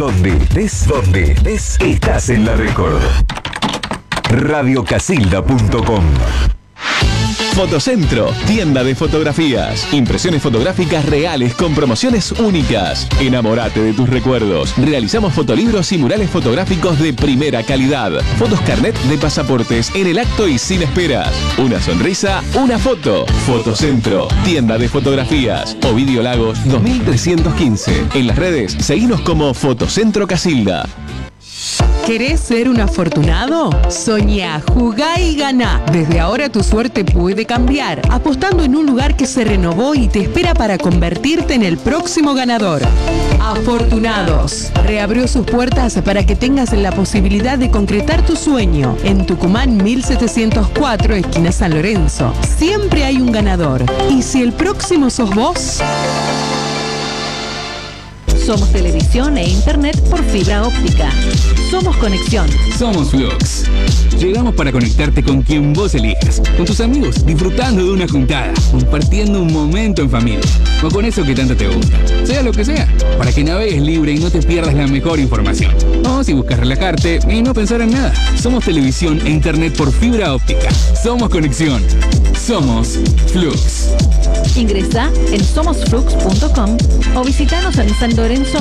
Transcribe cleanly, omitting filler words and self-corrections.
Donde estés, estás en la Record. Radiocasilda.com. Fotocentro, tienda de fotografías, impresiones fotográficas reales con promociones únicas. Enamórate de tus recuerdos. Realizamos fotolibros y murales fotográficos de primera calidad. Fotos carnet de pasaportes en el acto y sin esperas. Una sonrisa, una foto. Fotocentro, tienda de fotografías. Ovidio Lagos 2315. En las redes, seguinos como Fotocentro Casilda. ¿Querés ser un afortunado? Soñá, jugá y ganá. Desde ahora tu suerte puede cambiar, apostando en un lugar que se renovó y te espera para convertirte en el próximo ganador. Afortunados. Reabrió sus puertas para que tengas la posibilidad de concretar tu sueño. En Tucumán 1704, esquina San Lorenzo. Siempre hay un ganador. ¿Y si el próximo sos vos? Somos televisión e internet por fibra óptica. Somos conexión. Somos Flux. Llegamos para conectarte con quien vos elijas, con tus amigos, disfrutando de una juntada, compartiendo un momento en familia, o con eso que tanto te gusta, sea lo que sea, para que navegues libre y no te pierdas la mejor información. O si buscas relajarte y no pensar en nada, somos televisión e internet por fibra óptica. Somos conexión. Somos Flux. Ingresá en somosflux.com o visitanos en San Lorenzo